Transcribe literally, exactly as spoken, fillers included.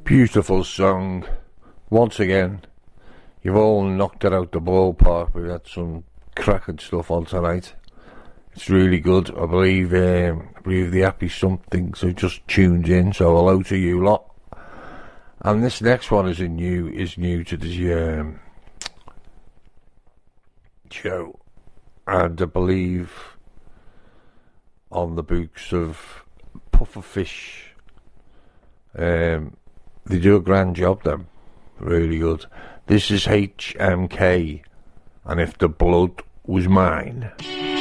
Beautiful song. Once again, you've all knocked it out the ballpark. We've had some cracking stuff on tonight. It's really good. I believe um, I believe the Happy Somethings have just tuned in, so hello to you lot. And this next one is a new is new to the um, show, and I believe on the books of Pufferfish. Um, they do a grand job, them. Really good. This is H M K, and If the Blood Was Mine.